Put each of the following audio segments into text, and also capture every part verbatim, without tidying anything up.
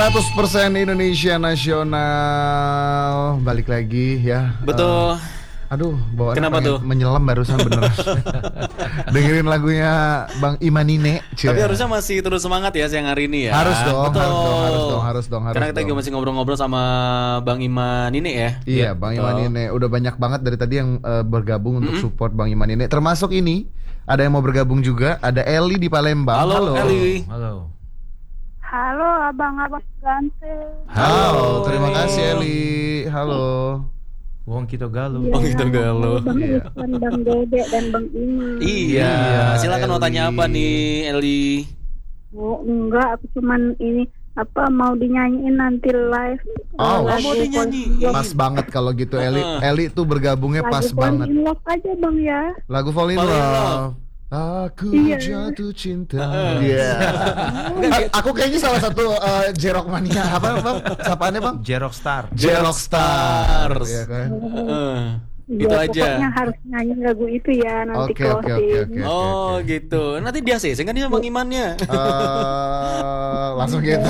seratus persen Indonesia Nasional. Balik lagi ya. Betul. Uh, aduh, bawaan kenapa tuh? Menyelam barusan bener. Dengerin lagunya Bang Imanine. Tapi harusnya masih terus semangat ya siang hari ini ya. Harus dong, Betul. harus dong, harus dong, harus dong, harus Karena kita dong. juga masih ngobrol-ngobrol sama Bang Imanine ya. Iya, Bang Imanine udah banyak banget dari tadi yang uh, bergabung untuk mm-hmm. support Bang Imanine. Termasuk ini, ada yang mau bergabung juga, ada Eli di Palembang. Halo, Halo. Eli. Halo. Halo abang-abang ganteng. Halo, terima kasih Eli. Halo. Wong kita galuh. Wong kita galuh. Bang Ivan, Bang Dede dan Bang Iman. Iya, iya. Silakan mau tanya apa nih, Eli? Oh, enggak, aku cuman ini apa mau dinyanyiin nanti live. Oh, mau dinyanyiin. Pas banget kalau gitu Eli. Eli tuh bergabungnya pas lagu banget. Fall in Love aja Bang ya. Lagu Fall in Fall in Love. Love. Aku iya. jatuh cinta. Iya. Yeah. Aku kayaknya salah satu uh, Jerok mania apa bang? Sapaannya bang? Jerok Star. Jerok Stars. Iya kan? Uh, ya, itu aja. Pokoknya harus nyanyi lagu itu ya nanti Oke oke oke oke. Oh gitu. Nanti dia sih, kan dia Bang Imannya. Uh, langsung gitu.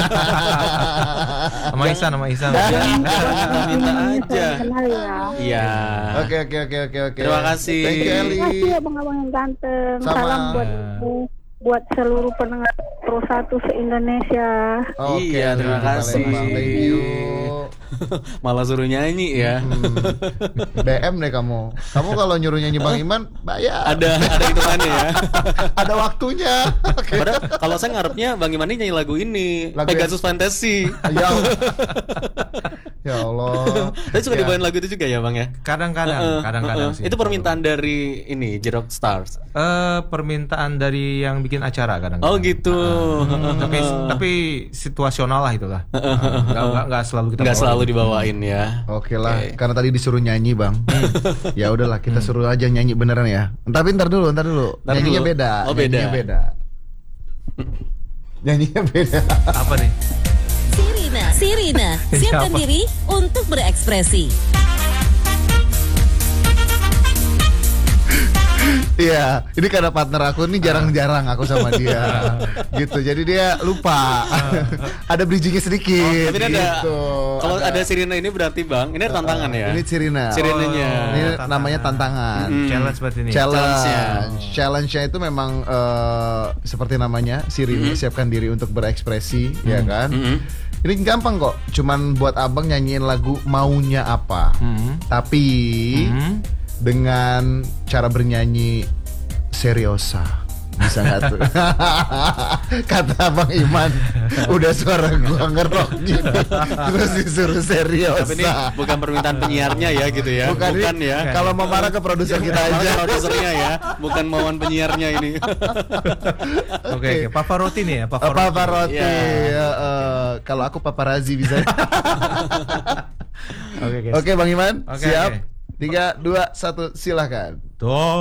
Sama Isan, sama Isan. Minta aja. Iya. Oke oke oke oke oke. Terima kasih. Thank you Eli. Terima kasih abang-abang yang ganteng. Sama. Salam buat buat seluruh pendengar Pro satu se-Indonesia. Oke, iya, terima kasih. Thank you. Malah suruh nyanyi ya. Hmm. B M deh kamu. Kamu kalau nyuruh nyanyi Bang Iman bayar. Ada ada hitungannya ya. Ada waktunya. Padahal kalau saya ngarepnya Bang Iman ini nyanyi lagu ini, lagu Pegasus yang... Fantasy. Ya. Ya Allah. Tapi suka ya. dibawain lagu itu juga ya Bang ya? Kadang-kadang, uh-uh, kadang-kadang uh-uh. sih. Itu permintaan dari ini Jerok Stars. Eh uh, permintaan dari yang bikin acara kadang-kadang. Oh gitu. Uh, tapi tapi situasional lah itulah. Enggak uh, enggak selalu kita Enggak selalu dibawain ya. Oke lah, okay. Karena tadi disuruh nyanyi Bang. Ya udahlah, kita suruh aja nyanyi beneran ya. Tapi ntar dulu, ntar dulu. Ntar Nyanyinya dulu. beda. Oh beda. Nyanyinya beda. Nyanyinya beda. Apa nih? Sirina, Sirina, siapkan diri untuk berekspresi. Iya, ini karena partner aku ini jarang-jarang aku sama dia, gitu. Jadi dia lupa. Ada bridgingnya sedikit. Oh, tapi gitu. ada. Kalau ada Sirina ini berarti Bang, ini ada tantangan ya. Ini Sirina. Sirinanya. Oh, ini tantangan. Namanya tantangan. Hmm. Challenge berarti ini. Challenge. Challenge-nya itu memang uh, seperti namanya, Sirina mm-hmm. siapkan diri untuk berekspresi, mm-hmm. ya kan? Mm-hmm. Ini gampang kok, cuman buat abang nyanyiin lagu maunya apa. Mm-hmm. Tapi mm-hmm. dengan cara bernyanyi seriosa. Bisa gak tuh? Kata Bang Iman, udah suara gua ngerok gini terus disuruh seriosa. Tapi ini bukan permintaan penyiarnya ya gitu ya. Bukan, bukan ini, ya. Kalau mau marah ke produser kita aja. Produsernya ya, bukan mauan penyiarnya ini. Oke, oke. Pavarotti nih ya, Pavarotti. Pavarotti. Ya. Ya, uh, kalau aku paparazzi bisa. Oke, Oke Bang Iman, okay, siap. Okay. Tiga, dua, satu, silahkan. Tuh.